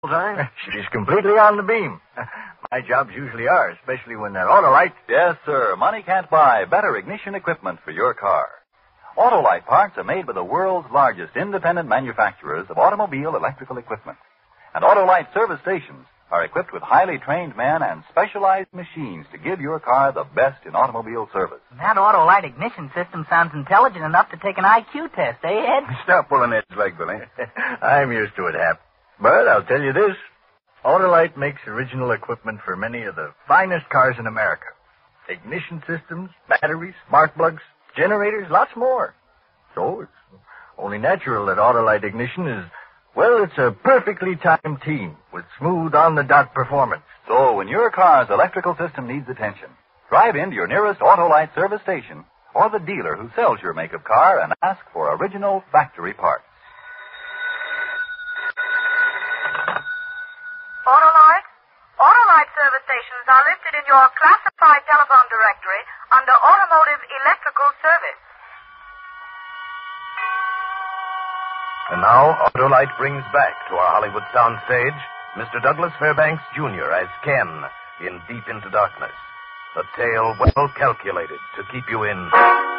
time? She's completely on the beam. My jobs usually are, especially when they're Autolite. Yes, sir. Money can't buy better ignition equipment for your car. Autolite parts are made by the world's largest independent manufacturers of automobile electrical equipment. And Autolite service stations are equipped with highly trained men and specialized machines to give your car the best in automobile service. That Autolite ignition system sounds intelligent enough to take an IQ test, eh, Ed? Stop pulling Ed's leg, Billy. I'm used to it, Hap. But I'll tell you this. Autolite makes original equipment for many of the finest cars in America. Ignition systems, batteries, spark plugs, generators, lots more. So it's only natural that Autolite ignition is, well, it's a perfectly timed team with smooth on-the-dot performance. So when your car's electrical system needs attention, drive into your nearest Autolite service station or the dealer who sells your make of car and ask for original factory parts. Autolite service stations are listed in your classified telephone directory under Automotive Electrical Service. And now, Autolite brings back to our Hollywood soundstage Mr. Douglas Fairbanks, Jr. as Ken in Deep Into Darkness. A tale well calculated to keep you in